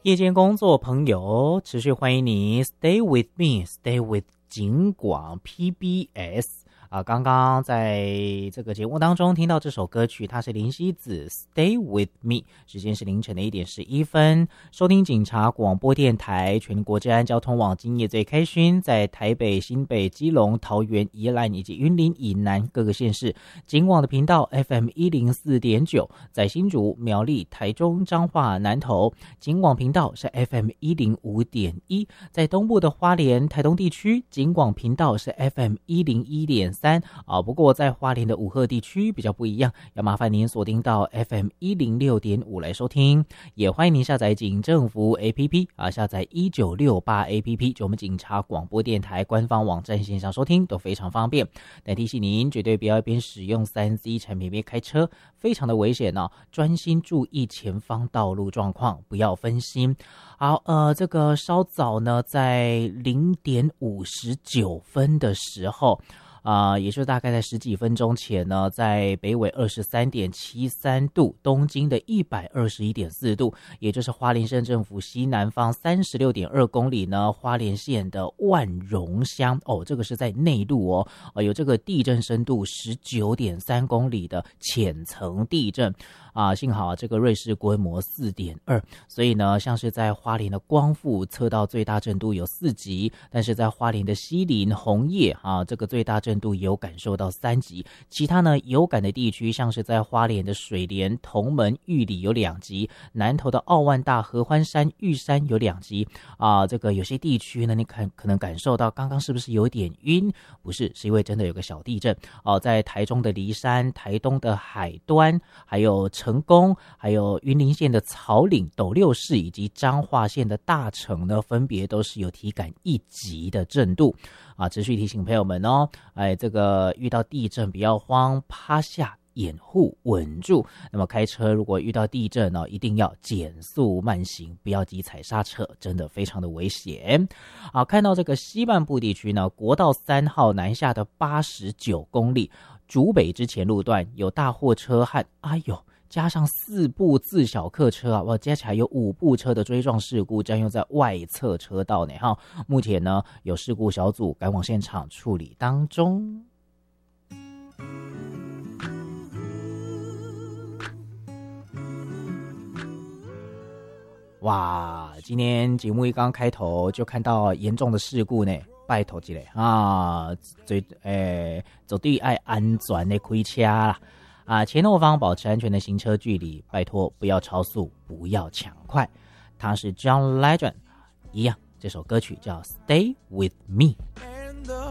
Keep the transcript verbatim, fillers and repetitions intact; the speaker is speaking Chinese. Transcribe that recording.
夜间工作朋友，持续欢迎你 Stay with me Stay with 警广 P B S 啊，刚刚在这个节目当中听到这首歌曲，它是林夕子 Stay with me， 时间是凌晨的一点十一分，收听警察广播电台全国治安交通网，今夜最开心，在台北、新北、基隆、桃园、宜兰以及云林以南各个县市，警广的频道 F M 一零四点九，在新竹、苗栗、台中、彰化、南投，警广频道是 F M 一零五点一，在东部的花莲、台东地区，警广频道是 F M 一零一点三啊。不过在花莲的五鹤地区比较不一样，要麻烦您锁定到 F M 一零六点五来收听。也欢迎您下载警政服 A P P 啊，下载一九六八 A P P， 就我们警察广播电台官方网站线上收听都非常方便。但提醒您，绝对不要一边使用 三 C 产品一边开车，非常的危险哦。专心注意前方道路状况，不要分心。好，呃，这个稍早呢，在零点五十九分的时候。啊、呃，也就是大概在十几分钟前呢，在北纬二十三点七三度，东经的一百二十一点四度，也就是花莲县政府西南方三十六点二公里呢，花莲县的万荣乡哦，这个是在内陆哦，呃，有这个地震深度十九点三公里的浅层地震。啊，幸好这个瑞士规模 四点二， 所以呢，像是在花莲的光复测到最大震度有四级，但是在花莲的西林、红叶啊，这个最大震度也有感受到三级。其他呢有感的地区，像是在花莲的水莲、同门、玉里有两级，南投的澳万大、合欢山、玉山有两级啊。这个有些地区呢，你看可能感受到刚刚是不是有点晕？不是，是因为真的有个小地震哦、啊，在台中的梨山、台东的海端，还有成功，还有云林县的草岭、斗六市以及彰化县的大城呢，分别都是有体感一级的震度啊。持续提醒朋友们哦，哎，这个遇到地震不要慌，趴下掩护稳住。那么开车如果遇到地震呢、哦，一定要减速慢行，不要急踩刹车，真的非常的危险。好，看到这个西半部地区呢，国道三号南下的八十九公里，竹北之前路段有大货车和哎呦。加上四部自小客车啊，哇，加起来有五部车的追撞事故占用在外侧车道内哈。目前呢，有事故小组赶往现场处理当中。哇，今天节目一刚开头就看到严重的事故呢，拜托一下啊，最诶，走对爱安全的开车啦。啊，前后方保持安全的行车距离，拜托不要超速，不要抢快。他是 John Legend， 一样，这首歌曲叫 Stay with me。